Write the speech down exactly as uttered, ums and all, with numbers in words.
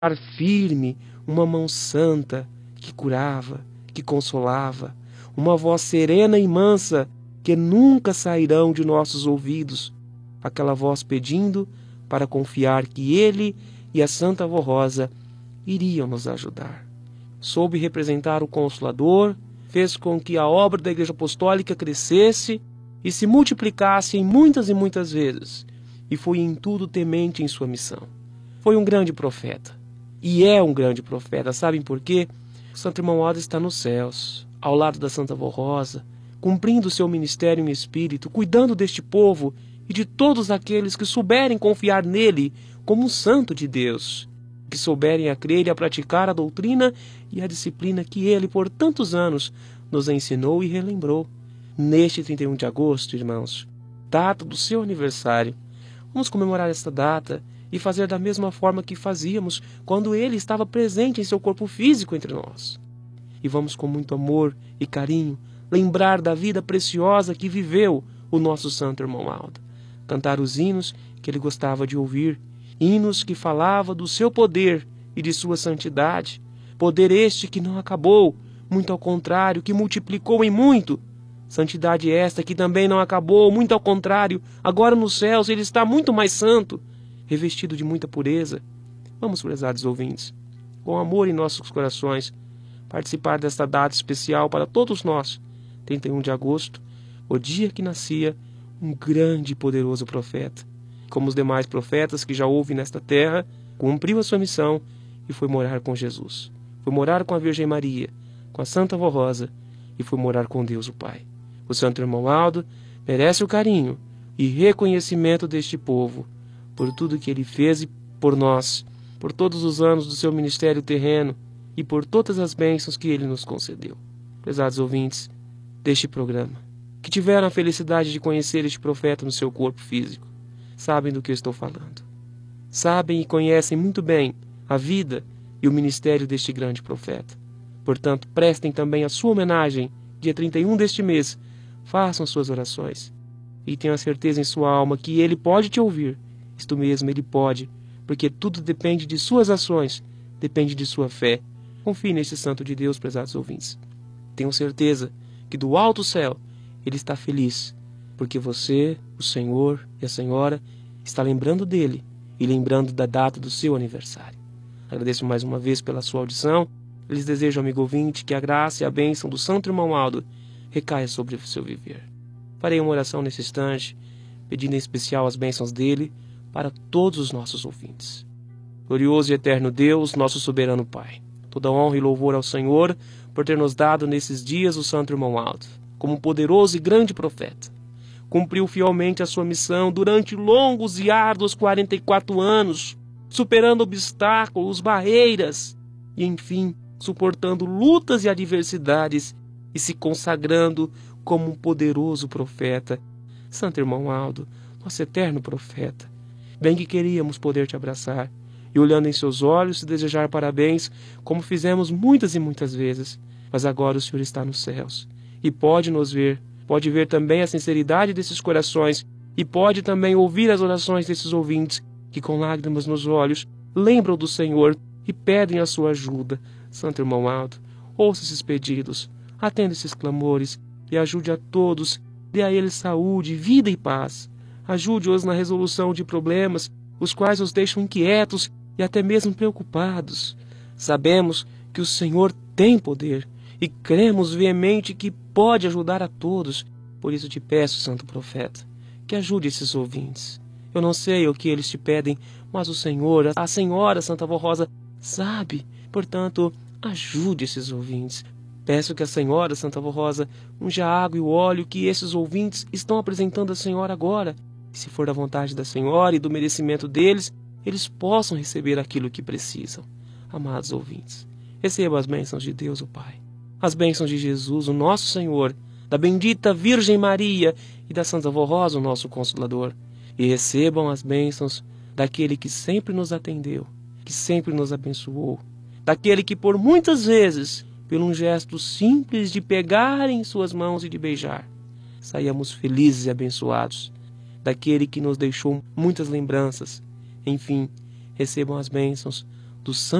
ar firme, uma mão santa que curava, que consolava, uma voz serena e mansa que nunca sairão de nossos ouvidos, aquela voz pedindo para confiar que ele e a Santa Avó Rosa iriam nos ajudar. Soube representar o Consolador, fez com que a obra da Igreja Apostólica crescesse e se multiplicasse em muitas e muitas vezes, e foi em tudo temente em sua missão. Foi um grande profeta, e é um grande profeta. Sabem por quê? O Santo Irmão Aldo está nos céus, ao lado da Santa Avó Rosa, cumprindo o seu ministério em espírito, cuidando deste povo e de todos aqueles que souberem confiar nele como um santo de Deus, que souberem a crer e a praticar a doutrina e a disciplina que ele, por tantos anos, nos ensinou e relembrou. Neste trinta e um de agosto, irmãos, data do seu aniversário, vamos comemorar esta data e fazer da mesma forma que fazíamos quando ele estava presente em seu corpo físico entre nós. E vamos, com muito amor e carinho, lembrar da vida preciosa que viveu o nosso Santo Irmão Aldo. Cantar os hinos que ele gostava de ouvir, hinos que falavam do seu poder e de sua santidade, poder este que não acabou, muito ao contrário, que multiplicou em muito. Santidade esta que também não acabou, muito ao contrário, agora nos céus ele está muito mais santo, revestido de muita pureza. Vamos, prezados ouvintes, com amor em nossos corações, participar desta data especial para todos nós, trinta e um de agosto, o dia que nascia um grande e poderoso profeta. Como os demais profetas que já houve nesta terra, cumpriu a sua missão e foi morar com Jesus. Foi morar com a Virgem Maria, com a Santa Avó Rosa, e foi morar com Deus o Pai. O Santo Irmão Aldo merece o carinho e reconhecimento deste povo, por tudo que ele fez e por nós, por todos os anos do seu ministério terreno e por todas as bênçãos que ele nos concedeu. Prezados ouvintes deste programa, que tiveram a felicidade de conhecer este profeta no seu corpo físico, sabem do que eu estou falando. Sabem e conhecem muito bem a vida e o ministério deste grande profeta. Portanto, prestem também a sua homenagem, dia trinta e um deste mês. Façam suas orações e tenham a certeza em sua alma que ele pode te ouvir. Isto mesmo, ele pode, porque tudo depende de suas ações, depende de sua fé. Confie neste santo de Deus, prezados ouvintes. Tenham certeza que do alto céu ele está feliz, porque você, o Senhor e a Senhora, está lembrando dele e lembrando da data do seu aniversário. Agradeço mais uma vez pela sua audição. Lhes desejo, amigo ouvinte, que a graça e a bênção do Santo Irmão Aldo recaia sobre o seu viver. Farei uma oração nesse instante, pedindo em especial as bênçãos dele para todos os nossos ouvintes. Glorioso e eterno Deus, nosso soberano Pai, toda honra e louvor ao Senhor por ter nos dado nesses dias o Santo Irmão Aldo, como um poderoso e grande profeta. Cumpriu fielmente a sua missão durante longos e árduos quarenta e quatro anos, superando obstáculos, barreiras e, enfim, suportando lutas e adversidades e se consagrando como um poderoso profeta. Santo Irmão Aldo, nosso eterno profeta, bem que queríamos poder te abraçar e, olhando em seus olhos, te desejar parabéns, como fizemos muitas e muitas vezes. Mas agora o Senhor está nos céus e pode nos ver, pode ver também a sinceridade desses corações e pode também ouvir as orações desses ouvintes que, com lágrimas nos olhos, lembram do Senhor e pedem a sua ajuda. Santo Irmão Aldo, ouça esses pedidos, atenda esses clamores e ajude a todos, dê a eles saúde, vida e paz. Ajude-os na resolução de problemas, os quais os deixam inquietos e até mesmo preocupados. Sabemos que o Senhor tem poder e cremos veemente que pode ajudar a todos. Por isso te peço, Santo Profeta, que ajude esses ouvintes. Eu não sei o que eles te pedem, mas o Senhor, a Senhora Santa Avó Rosa, sabe. Portanto, ajude esses ouvintes. Peço que a Senhora Santa Avó Rosa unja a água e o óleo que esses ouvintes estão apresentando à Senhora agora. E se for da vontade da Senhora e do merecimento deles, eles possam receber aquilo que precisam. Amados ouvintes, recebam as bênçãos de Deus, o Pai, as bênçãos de Jesus, o nosso Senhor, da bendita Virgem Maria e da Santa Avó Rosa, o nosso Consolador. E recebam as bênçãos daquele que sempre nos atendeu, que sempre nos abençoou, daquele que por muitas vezes, pelo um gesto simples de pegar em suas mãos e de beijar, saíamos felizes e abençoados, daquele que nos deixou muitas lembranças. Enfim, recebam as bênçãos do